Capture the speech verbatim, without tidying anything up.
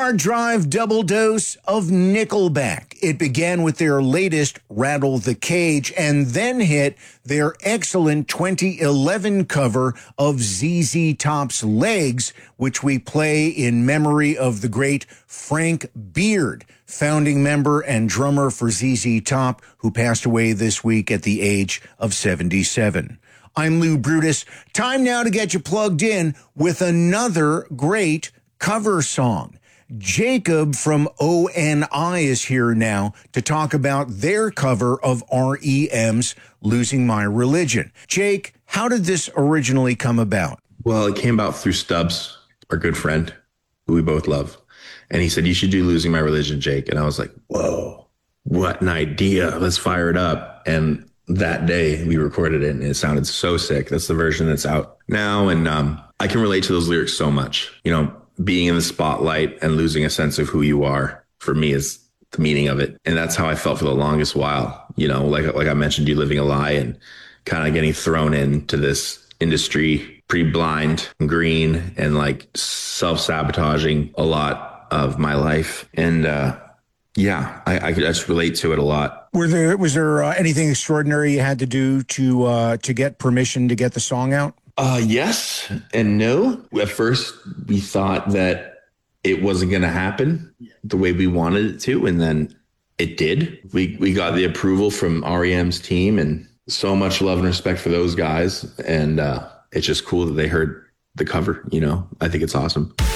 Hard Drive double dose of Nickelback. It began with their latest Rattle the Cage and then hit their excellent twenty eleven cover of Z Z Top's Legs, which we play in memory of the great Frank Beard, founding member and drummer for Z Z Top, who passed away this week at the age of seventy-seven. I'm Lou Brutus. Time now to get you plugged in with another great cover song. Jacob from O N I is here now to talk about their cover of R E M's Losing My Religion. Jake, how did this originally come about? Well, it came about through Stubbs, our good friend, who we both love. And he said, you should do Losing My Religion, Jake. And I was like, whoa, what an idea. Let's fire it up. And that day we recorded it and it sounded so sick. That's the version that's out now. And um, I can relate to those lyrics so much. You know, being in the spotlight and losing a sense of who you are, for me, is the meaning of it. And that's how I felt for the longest while. You know, like like I mentioned, you living a lie and kind of getting thrown into this industry pretty blind, green, and like self-sabotaging a lot of my life. And uh, yeah, I, I could just relate to it a lot. Were there was there uh, anything extraordinary you had to do to uh, to get permission to get the song out? Uh, yes and no. At first, we thought that it wasn't going to happen the way we wanted it to, and then it did. We we got the approval from R E M's team, and so much love and respect for those guys. And uh, it's just cool that they heard the cover. You know, I think it's awesome.